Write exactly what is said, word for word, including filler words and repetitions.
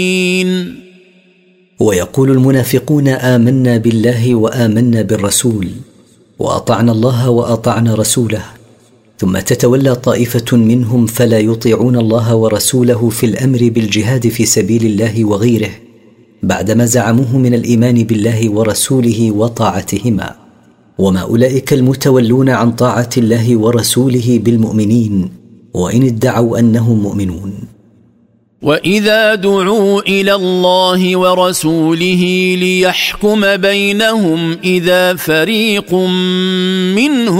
ويقول المنافقون آمنا بالله وآمنا بالرسول وأطعنا الله وأطعنا رسوله، ثم تتولى طائفة منهم فلا يطيعون الله ورسوله في الأمر بالجهاد في سبيل الله وغيره بعدما زعموه من الإيمان بالله ورسوله وطاعتهما، وما أولئك المتولون عن طاعة الله ورسوله بالمؤمنين وإن ادعوا أنهم مؤمنون. وإذا دعوا إلى الله ورسوله ليحكم بينهم إذا فريق منهم